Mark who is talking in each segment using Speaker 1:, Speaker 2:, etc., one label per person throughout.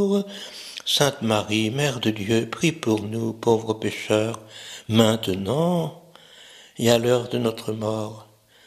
Speaker 1: Sainte Marie, Mère de Dieu, prie pour nous, pauvres pécheurs, maintenant et à l'heure de notre mort.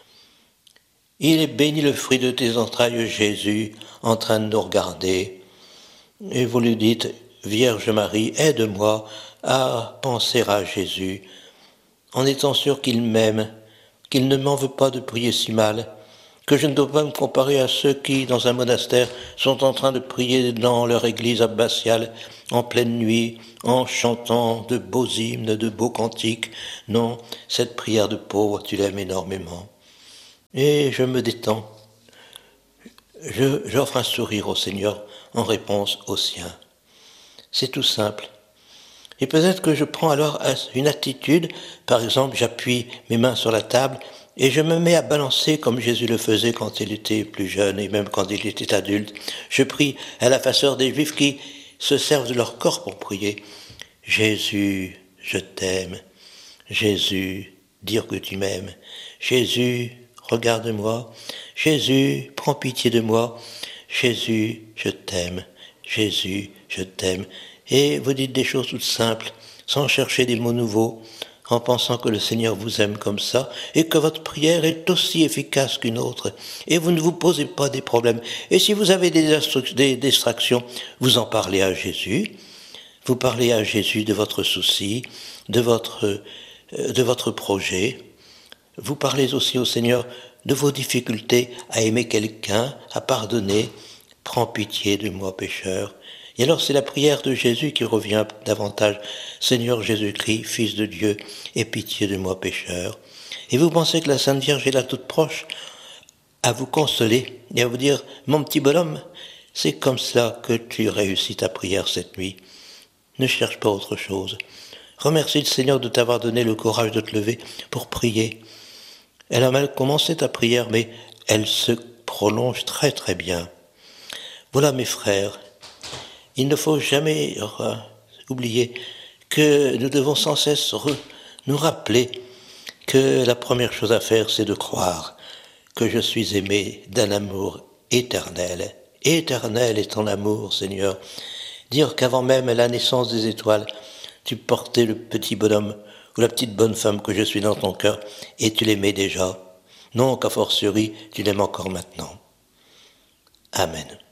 Speaker 1: Il est béni le fruit de tes entrailles, Jésus, en train de nous regarder. Et vous lui dites, Vierge Marie, aide-moi à penser à Jésus, en étant sûr qu'il m'aime, qu'il ne m'en veut pas de prier si mal, que je ne dois pas me comparer à ceux qui, dans un monastère, sont en train de prier dans leur église abbatiale, en pleine nuit, en chantant de beaux hymnes, de beaux cantiques. Non, cette prière de pauvre, tu l'aimes énormément. Et je me détends. J'offre un sourire au Seigneur en réponse au sien. C'est tout simple. Et peut-être que je prends alors une attitude, par exemple, j'appuie mes mains sur la table et je me mets à balancer comme Jésus le faisait quand il était plus jeune et même quand il était adulte. Je prie à la façon des Juifs qui se servent de leur corps pour prier. Jésus, je t'aime. Jésus, dire que tu m'aimes. Jésus, regarde-moi. Jésus, prends pitié de moi. Jésus, je t'aime. Jésus, je t'aime. Et vous dites des choses toutes simples, sans chercher des mots nouveaux, en pensant que le Seigneur vous aime comme ça, et que votre prière est aussi efficace qu'une autre, et vous ne vous posez pas des problèmes. Et si vous avez des distractions, vous en parlez à Jésus, vous parlez à Jésus de votre souci, de votre projet, vous parlez aussi au Seigneur de vos difficultés à aimer quelqu'un, à pardonner. Prends pitié de moi, pécheur. Et alors c'est la prière de Jésus qui revient davantage. Seigneur Jésus-Christ, Fils de Dieu, aie pitié de moi, pécheur. Et vous pensez que la Sainte Vierge est là toute proche, à vous consoler et à vous dire, mon petit bonhomme, c'est comme cela que tu réussis ta prière cette nuit. Ne cherche pas autre chose. Remercie le Seigneur de t'avoir donné le courage de te lever pour prier. Elle a mal commencé ta prière, mais elle se prolonge très très bien. Voilà mes frères, il ne faut jamais oublier que nous devons sans cesse nous rappeler que la première chose à faire, c'est de croire que je suis aimé d'un amour éternel. Éternel est ton amour, Seigneur. Dire qu'avant même la naissance des étoiles, tu portais le petit bonhomme ou la petite bonne femme que je suis dans ton cœur et tu l'aimais déjà. Non, qu'a fortiori, tu l'aimes encore maintenant. Amen.